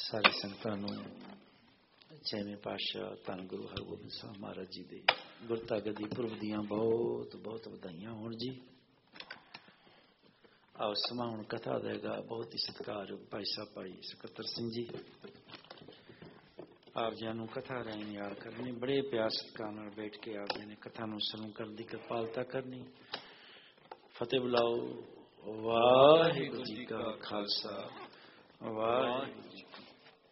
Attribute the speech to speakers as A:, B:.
A: ਸਾਰੀ ਸੰਗਤਾਂ ਨੂੰ ਛੇਵੇਂ ਪਾਤਸ਼ਾਹ ਧੰਨ ਗੁਰੂ ਹਰਗੋਬਿੰਦ ਸਾਹਿਬ ਮਹਾਰਾਜ ਜੀ ਦੇ ਗੁਰਤਾ ਗੱਦੀ ਪੁਰਬ ਦੀਆਂ ਬਹੁਤ ਬਹੁਤ ਵਧਾਈਆਂ ਹੋਣ ਜੀ। ਆਓ ਸਮਾਂ ਹੁਣ ਕਥਾ ਦੇਗਾ ਬਹੁਤ ਹੀ ਸਤਿਕਾਰਯੋਗ ਭਾਈ ਸਾਹਿਬ ਭਾਈ ਸਕੱਤਰ ਸਿੰਘ ਜੀ। ਆਪ ਜੀ ਨੂੰ ਕਥਾ ਰਾਹੀਂ ਯਾਦ ਕਰਨੀ, ਬੜੇ ਪਿਆਰ ਸਤਿਕਾਰ ਨਾਲ ਬੈਠ ਕੇ ਆਪ ਜੀ ਨੇ ਕਥਾ ਨੂੰ ਸਰਵਣ ਕਰਨ ਦੀ ਕਿਰਪਾਲਤਾ ਕਰਨੀ। ਫਤਿਹ ਬੁਲਾਓ। ਵਾਹਿਗੁਰੂ ਜੀ ਕਾ ਖਾਲਸਾ ਵਾਹਿਗੁਰੂ ਜੀ